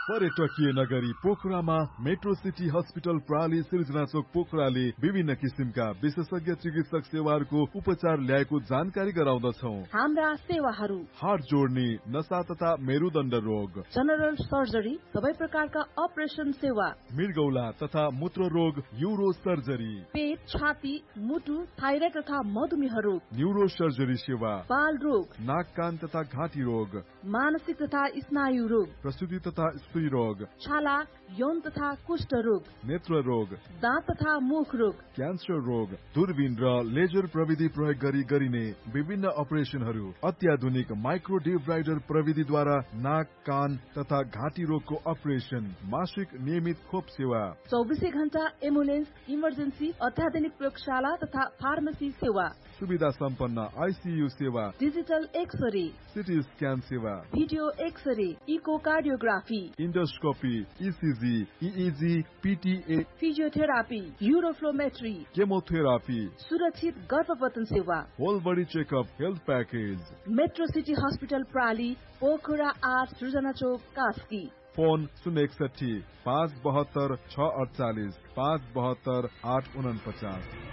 पर्यटकीय नगरी पोखरामा मेट्रो सिटी हस्पिटल प्राली सिर्जना चोक पोखराले विभिन्न किसिमका विशेषज्ञ चिकित्सक सेवाहरूको उपचार ल्याएको जानकारी गराउँदछौ। हाम्रा सेवाहरू हाड जोड्ने, नसा तथा मेरुदण्ड रोग, जनरल सर्जरी, सबै प्रकारका अपरेसन सेवा, मृगौला तथा मूत्र रोग, यूरो सर्जरी, पेट, छाती, मुटु, थाइराइड तथा मधुमेह रोग, न्यूरो सर्जरी सेवा, बाल रोग, नाक कान तथा घाँटी रोग, मानसिक तथा स्नायु रोग, प्रसूति तथा स्त्री रोग, छाला, यौन तथा कुष्ठ रोग, नेत्र रोग, दाँत तथा मुख रोग, क्यान्सर रोग, दूरबीन र लेजर प्रविधि प्रयोग गरी गरिने विभिन्न अपरेसनहरू, अत्याधुनिक माइक्रो डिब्राइडर प्रविधिद्वारा नाक कान तथा घाँटी रोगको अपरेसन, मासिक नियमित खोप सेवा, 24 घण्टा एम्बुलेन्स, इमर्जेन्सी, अत्याधुनिक प्रयोगशाला तथा फार्मेसी सेवा, सुविधा सम्पन्न आइसियु सेवा, डिजिटल एक्सरे, सिटी स्क्यान सेवा, video x-ray, echocardiography, endoscopy, ECG, इइजी, पिटिए, physiotherapy, युरोफ्लोमेट्री, chemotherapy, सुरक्षित गर्भपतन सेवा, whole body checkup health package. Metro city hospital प्राली, Pokhara 8 सृजना चोक, कास्की। फोन 061 572 648 572 849।